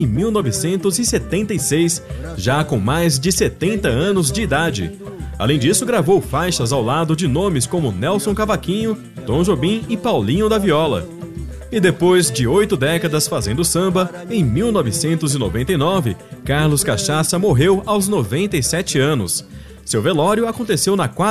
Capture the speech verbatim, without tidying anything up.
em mil novecentos e setenta e seis, já com mais de setenta anos de idade. Além disso, gravou faixas ao lado de nomes como Nelson Cavaquinho, Tom Jobim e Paulinho da Viola. E depois de oito décadas fazendo samba, em mil novecentos e noventa e nove, Carlos Cachaça morreu aos noventa e sete anos. Seu velório aconteceu na